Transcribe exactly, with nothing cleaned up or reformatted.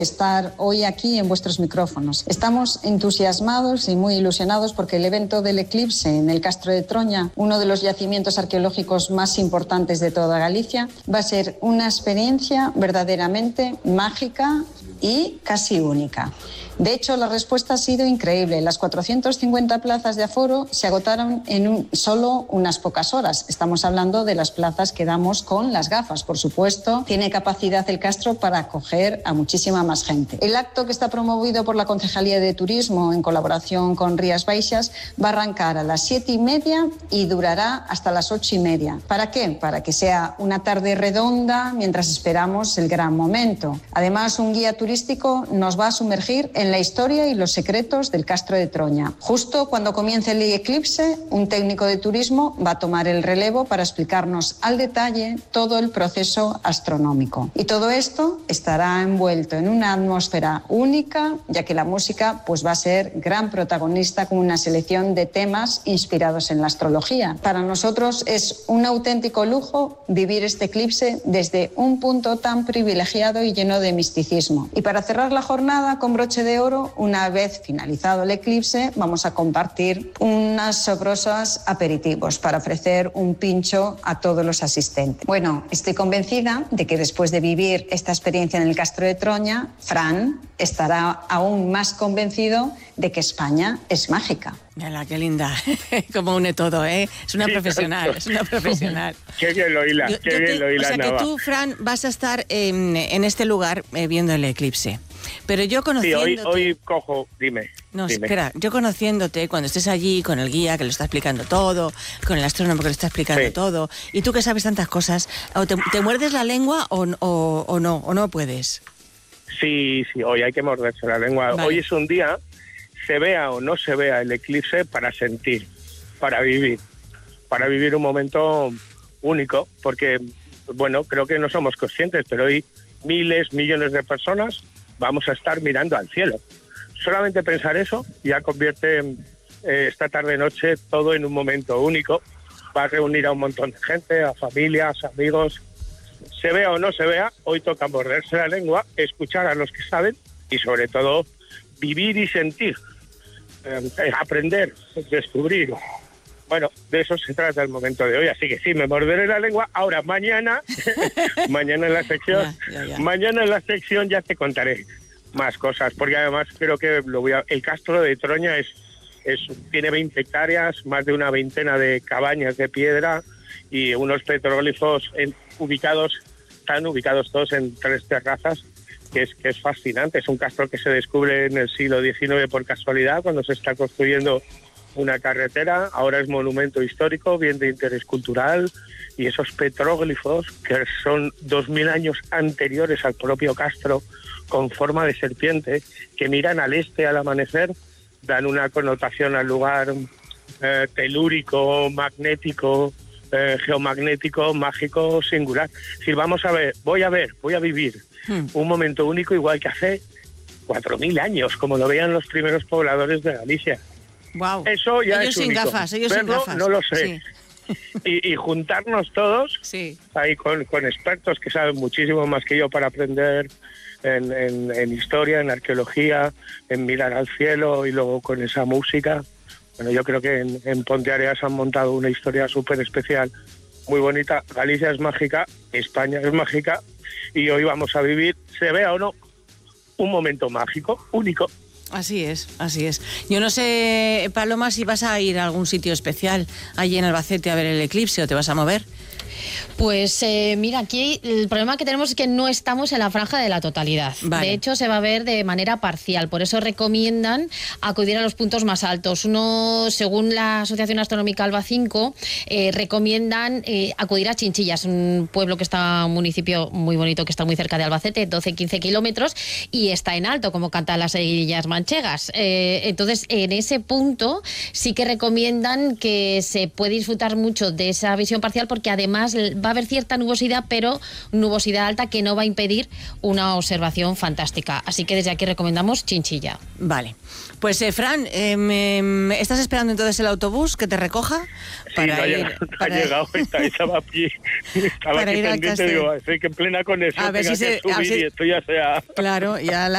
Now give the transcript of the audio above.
estar hoy aquí en vuestros micrófonos. Estamos entusiasmados y muy ilusionados porque el evento del eclipse en el Castro de Troña, uno de los yacimientos arqueológicos más importantes de toda Galicia, va a ser una experiencia verdaderamente mágica y casi única. De hecho, la respuesta ha sido increíble. Las cuatrocientas cincuenta plazas de aforo se agotaron en un, solo unas pocas horas. Estamos hablando de las plazas que damos con las gafas. Por supuesto, tiene capacidad el Castro para acoger a muchísima más gente. El acto, que está promovido por la Concejalía de Turismo en colaboración con Rías Baixas, va a arrancar a las siete y media y durará hasta las ocho y media. ¿Para qué? Para que sea una tarde redonda mientras esperamos el gran momento. Además, un guía turístico nos va a sumergir en la historia y los secretos del Castro de Troña. Justo cuando comience el eclipse, un técnico de turismo va a tomar el relevo para explicarnos al detalle todo el proceso astronómico. Y todo esto estará envuelto en una atmósfera única, ya que la música pues, va a ser gran protagonista con una selección de temas inspirados en la astrología. Para nosotros es un auténtico lujo vivir este eclipse desde un punto tan privilegiado y lleno de misticismo. Y para cerrar la jornada con broche de oro, una vez finalizado el eclipse, vamos a compartir unas sabrosas aperitivos para ofrecer un pincho a todos los asistentes. Bueno, estoy convencida de que después de vivir esta experiencia en el Castro de Troña, Fran estará aún más convencido de que España es mágica. Mira, qué linda, como une todo, ¿eh? Es una sí, profesional, es una profesional. Qué bien lo hila, qué bien lo hila. O sea Nava. que tú, Fran, vas a estar en, en este lugar eh, viendo el eclipse. Pero yo conociéndote... Sí, hoy, hoy cojo, dime. No, dime. espera, yo conociéndote, cuando estés allí con el guía que lo está explicando todo, con el astrónomo que lo está explicando sí. todo, y tú que sabes tantas cosas, ¿o te, te muerdes la lengua o, o, o no, o no puedes? Sí, sí, hoy hay que morderse la lengua. Vale. Hoy es un día, se vea o no se vea el eclipse, para sentir, para vivir, para vivir un momento único, porque, bueno, creo que no somos conscientes, pero hoy miles, millones de personas vamos a estar mirando al cielo. Solamente pensar eso ya convierte eh, esta tarde-noche todo en un momento único. Va a reunir a un montón de gente, a familias, amigos. Se vea o no se vea, hoy toca morderse la lengua, escuchar a los que saben y sobre todo vivir y sentir, eh, aprender, descubrir. Bueno, de eso se trata el momento de hoy, así que sí, me morderé la lengua. Ahora, mañana, mañana en la sección, ya, ya, ya. mañana en la sección ya te contaré más cosas, porque además creo que lo voy a, el Castro de Troña es, es tiene veinte hectáreas, más de una veintena de cabañas de piedra y unos petroglifos en, ubicados, están ubicados todos en tres terrazas, que es, que es fascinante. Es un castro que se descubre en el siglo diecinueve por casualidad, cuando se está construyendo una carretera. Ahora es monumento histórico, bien de interés cultural, y esos petróglifos, que son dos mil años anteriores al propio Castro, con forma de serpiente, que miran al este al amanecer, dan una connotación al lugar eh, telúrico, magnético, eh, geomagnético, mágico, singular. Si vamos a ver, voy a ver, voy a vivir hmm. un momento único, igual que hace cuatro mil años, como lo veían los primeros pobladores de Galicia. Wow. Eso ya ellos es único. Sin gafas, ellos Verlo, sin gafas. no lo sé. Sí. Y, y juntarnos todos sí. ahí con, con expertos que saben muchísimo más que yo para aprender en, en, en historia, en arqueología, en mirar al cielo, y luego con esa música. Bueno, yo creo que en, en Ponteareas han montado una historia súper especial, muy bonita. Galicia es mágica, España es mágica, y hoy vamos a vivir, se vea o no, un momento mágico, único. Así es, así es. Yo no sé, Paloma, si vas a ir a algún sitio especial allí en Albacete a ver el eclipse, o te vas a mover. Pues eh, mira, aquí el problema que tenemos es que no estamos en la franja de la totalidad. Vale. De hecho, se va a ver de manera parcial. Por eso recomiendan acudir a los puntos más altos. Uno, según la Asociación Astronómica Alba cinco, eh, recomiendan eh, acudir a Chinchillas, un pueblo que está, un municipio muy bonito que está muy cerca de Albacete, doce a quince kilómetros, y está en alto, como cantan las Seguillas Manchegas. Eh, entonces, en ese punto sí que recomiendan que se puede disfrutar mucho de esa visión parcial, porque además va a haber cierta nubosidad, pero nubosidad alta que no va a impedir una observación fantástica. Así que desde aquí recomendamos Chinchilla. Vale. Pues, eh, Fran, eh, me, ¿estás esperando entonces el autobús que te recoja? Sí, para no, ir, ha llegado, para... ha llegado, estaba, estaba aquí, estaba para aquí ir pendiente, digo, estoy que en plena conexión, a ver tenga si que se, subir a ver si... y esto ya sea... Claro, ya la...